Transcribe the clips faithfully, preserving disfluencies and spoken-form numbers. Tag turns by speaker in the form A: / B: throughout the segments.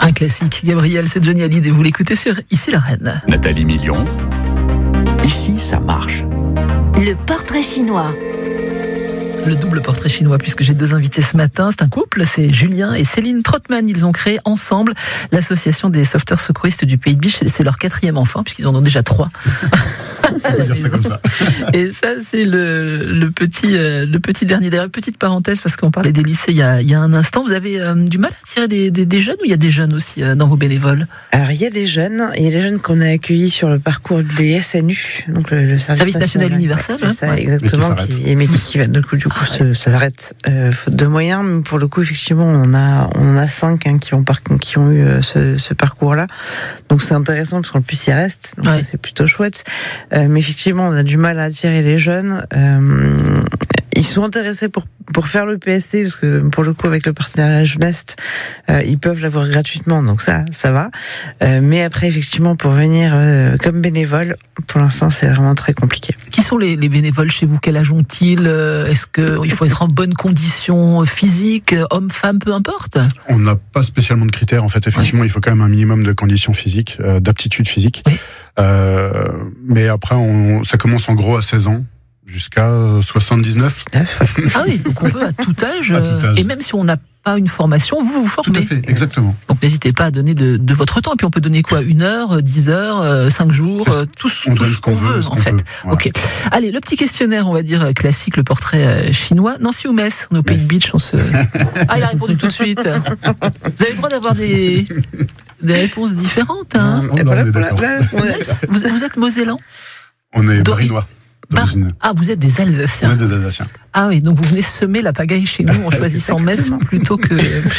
A: Un classique. Gabriel, c'est Johnny Hallyday. Vous l'écoutez sur Ici Lorraine.
B: Nathalie Million. Ici, ça marche.
C: Le portrait chinois.
A: Le double portrait chinois, puisque j'ai deux invités ce matin. C'est un couple, c'est Julien et Céline Trottmann. Ils ont créé ensemble l'association des sauveteurs secouristes du Pays de Biche. C'est leur quatrième enfant, puisqu'ils en ont déjà trois.
D: On peut dire ça comme ça.
A: Et ça, c'est le, le, petit, euh, le petit dernier. D'ailleurs, petite parenthèse, parce qu'on parlait des lycées il y a, il y a un instant. Vous avez euh, du mal à attirer des, des, des jeunes, ou il y a des jeunes aussi euh, dans vos bénévoles?
E: Alors, il y a des jeunes. Il y a des jeunes qu'on a accueillis sur le parcours des S N U, donc le, le service,
A: service national, national universel.
E: C'est
A: hein,
E: ça,
A: ouais.
E: exactement. Mais qui, qui, mais qui, qui va, du coup, du coup, ah, se, ouais. ça s'arrête euh, faute de moyens. Mais pour le coup, effectivement, on a, on a cinq hein, qui, ont par, qui ont eu euh, ce, ce parcours-là. Donc, c'est intéressant parce qu'en plus, il reste. Donc, ouais. c'est plutôt chouette. Euh, mais effectivement, on a du mal à attirer les jeunes. Euh, ils sont intéressés pour, pour faire le P S C, parce que pour le coup, avec le partenariat Jeunesse, euh, ils peuvent l'avoir gratuitement, donc ça, ça va. Euh, mais après, effectivement, pour venir euh, comme bénévole, pour l'instant, c'est vraiment très compliqué.
A: Qui sont les, les bénévoles chez vous? Quel âge ont-ils? Est-ce qu'il faut être en bonne condition physique, homme, femme, peu importe?
D: On n'a pas spécialement de critères, en fait. Effectivement, oui. Il faut quand même un minimum de conditions physiques, euh, d'aptitude physique. Oui. Euh, mais après, on, ça commence en gros à seize ans. Jusqu'à soixante-dix-neuf.
A: Ah oui, donc on peut à tout âge.
D: À tout âge.
A: Et même si on n'a pas une formation, vous vous formez.
D: Tout à fait, exactement.
A: Donc n'hésitez pas à donner de, de votre temps. Et puis on peut donner quoi? Une heure, dix heures, cinq jours, tout,
D: on
A: tout ce qu'on, qu'on veut,
D: ce
A: en
D: qu'on
A: fait.
D: Peut, voilà.
A: Ok. Allez, le petit questionnaire, on va dire classique, le portrait chinois. Nancy ou Metz? On est au Pays de Beach, on se. Ah, il a répondu tout de suite. Vous avez le droit d'avoir des, des réponses différentes, hein?
D: Non, non, voilà, on est d'accord.
A: Là, on est... vous, vous êtes mosellan?
D: On est barinois.
A: Bar... Ah, vous êtes des Alsaciens.
D: On est des Alsaciens.
A: Ah oui, donc vous venez semer la pagaille chez nous en choisissant Metz plutôt que.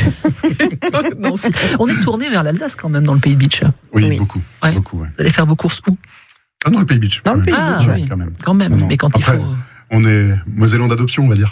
A: Non, si. On est tourné vers l'Alsace quand même dans le Pays de Beach.
D: Oui, oui. beaucoup.
A: Ouais.
D: beaucoup ouais.
A: Vous allez faire vos courses où?
D: Ah, dans le Pays de Beach.
A: Dans le Pays de Beach, oui. Quand même. Quand même. Non, non. Mais quand Après, il faut.
D: On est mosellan d'adoption, on va dire.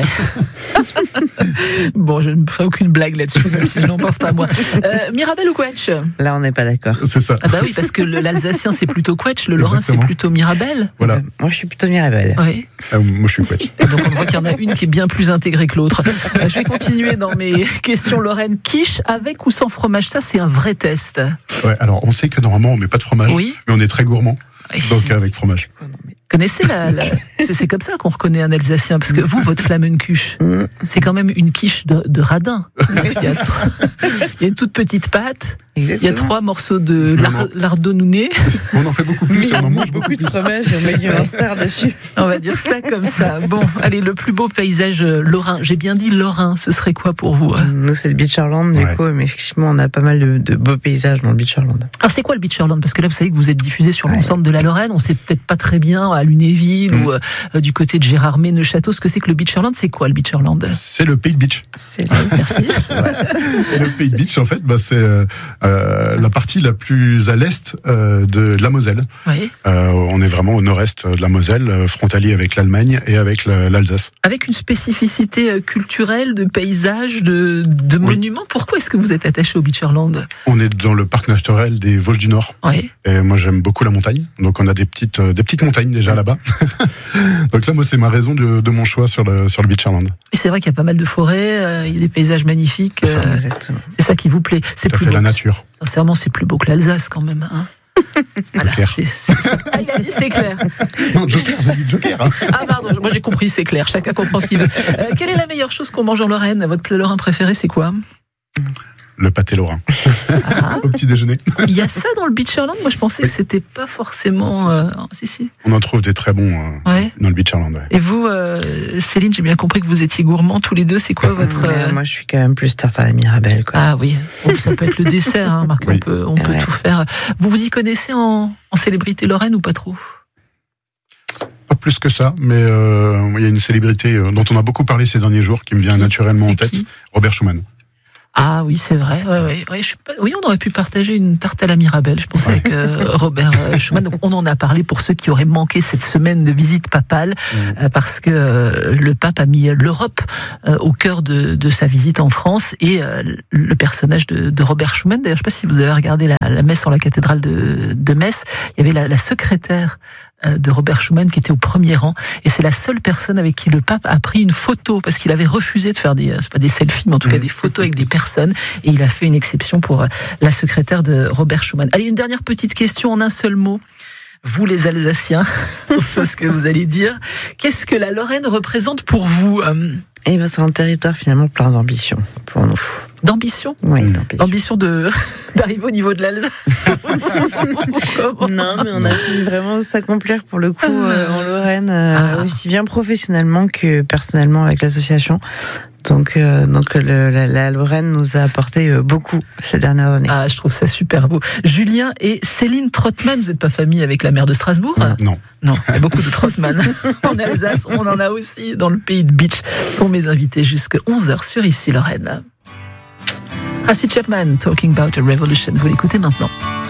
A: Ouais. Bon, je ne ferai aucune blague là-dessus, même si je n'en pense pas moi. Euh, Mirabel ou Quetch?
E: Là, on n'est pas d'accord.
D: C'est ça.
A: Ah bah oui, parce que le, l'Alsacien, c'est plutôt Quetch, le Lorrain, c'est plutôt Mirabel.
D: Voilà.
E: Euh, moi, je suis plutôt Mirabel.
A: Oui.
D: Ah, moi, je suis Quetch.
A: Donc, on voit qu'il y en a une qui est bien plus intégrée que l'autre. Euh, je vais continuer dans mes questions Lorraine. Quiche avec ou sans fromage? Ça, c'est un vrai test.
D: Ouais, alors, on sait que normalement, on ne met pas de fromage,
A: oui.
D: mais on est très gourmand. Donc, avec fromage.
A: Connaissez la, la... C'est, c'est comme ça qu'on reconnaît un Alsacien, parce que vous, votre Flammenkuche, c'est quand même une quiche de, de radin. Il y, a t... il y a une toute petite pâte, exactement. Il y a trois morceaux de lar... lardonnouné.
D: On en fait beaucoup plus,
E: on
D: en
E: mange beaucoup de fromage et on met du Munster dessus.
A: On va dire ça comme ça. Bon, allez, le plus beau paysage lorrain. J'ai bien dit lorrain, ce serait quoi pour vous?
E: Nous, c'est le Beacherland, du ouais. coup, mais effectivement, on a pas mal de, de beaux paysages dans le Beacherland.
A: Alors, c'est quoi le Beacherland? Parce que là, vous savez que vous êtes diffusé sur ouais. l'ensemble de la Lorraine. On sait peut-être pas très bien à Lunéville mmh. ou euh, du côté de Gérardmer, Neuchâteau, ce que c'est que le Beacherland. C'est quoi le Beacherland? C'est
D: le Pays de Beach.
A: C'est... Ah, merci.
D: Ouais. Le Pays de Beach, en fait, bah, c'est euh, la partie la plus à l'est euh, de, de la Moselle.
A: Oui.
D: Euh, on est vraiment au nord-est de la Moselle, frontalier avec l'Allemagne et avec le, l'Alsace.
A: Avec une spécificité culturelle, de paysage, de, de oui. monuments. Pourquoi est-ce que vous êtes attaché au Beacherland?
D: On est dans le parc naturel des Vosges du Nord.
A: Oui.
D: Et moi, j'aime beaucoup la montagne. Donc, on a des petites, euh, des petites montagnes déjà là-bas. Donc là, moi, c'est ma raison de, de mon choix sur le, sur le Beacherland.
A: Et c'est vrai qu'il y a pas mal de forêts, euh, il y a des paysages magnifiques.
E: C'est ça,
A: euh,
E: exactement.
A: C'est ça qui vous plaît. C'est
D: Tout
A: plus
D: à fait
A: beau.
D: La nature.
A: Sincèrement, c'est plus beau que l'Alsace quand même. Hein. Voilà, c'est, c'est, c'est... Ah, il a dit c'est clair.
D: Non, Joker, j'ai dit Joker. Hein.
A: Ah pardon, moi j'ai compris, c'est clair. Chacun comprend ce qu'il veut. Euh, quelle est la meilleure chose qu'on mange en Lorraine? Votre plat lorrain préféré, c'est quoi?
D: Le pâté lorrain.
A: Ah.
D: Au petit déjeuner.
A: Il y a ça dans le Beacherland? Moi je pensais oui. que c'était pas forcément. Euh... Si, si.
D: On en trouve des très bons euh, ouais. dans le Beacherland. Ouais.
A: Et vous, euh, Céline, j'ai bien compris que vous étiez gourmand tous les deux. C'est quoi votre.
E: Euh... Moi je suis quand même plus tarte à la Mirabelle. Quoi.
A: Ah oui, donc, ça peut être le dessert, hein, Marc. Oui. On peut, on peut ouais. tout faire. Vous vous y connaissez en, en célébrité lorraine ou pas trop?
D: Pas plus que ça, mais euh, il y a une célébrité dont on a beaucoup parlé ces derniers jours qui me vient qui naturellement
A: c'est
D: en tête,
A: qui
D: Robert Schumann.
A: Ah oui, c'est vrai. Ouais, ouais, ouais, je suis pas... Oui, on aurait pu partager une tarte à la Mirabelle, je pensais, ouais. avec euh, Robert Schumann. Donc, on en a parlé pour ceux qui auraient manqué cette semaine de visite papale, mmh. euh, parce que euh, le pape a mis l'Europe euh, au cœur de, de sa visite en France, et euh, le personnage de, de Robert Schumann. D'ailleurs, je ne sais pas si vous avez regardé la, la messe en la cathédrale de, de Metz. Il y avait la, la secrétaire de Robert Schuman qui était au premier rang. Et c'est la seule personne avec qui le pape a pris une photo, parce qu'il avait refusé de faire des, c'est pas des selfies, mais en tout cas des photos avec des personnes. Et il a fait une exception pour la secrétaire de Robert Schuman. Allez, une dernière petite question en un seul mot. Vous, les Alsaciens, pour ce que vous allez dire, qu'est-ce que la Lorraine représente pour vous ?
E: Eh ben, c'est un territoire finalement plein d'ambition pour nous.
A: D'ambition ?
E: Oui, d'ambition.
A: Ambition de, d'arriver au niveau de l'Alsace.
E: Non, mais on a pu vraiment s'accomplir pour le coup euh, en Lorraine, euh, ah. aussi bien professionnellement que personnellement avec l'association. Donc, euh, donc le, la, la Lorraine nous a apporté euh, beaucoup ces dernières années.
A: Ah, je trouve ça super beau. Julien et Céline Trottmann, vous n'êtes pas famille avec la maire de Strasbourg ?
D: Non.
A: Non, il y a beaucoup de Trottmann en Alsace. On en a aussi dans le pays de Beach. Sont mes invités jusqu'à onze heures sur Ici Lorraine. Tracy Chapman, Talking About a Revolution. Vous l'écoutez maintenant.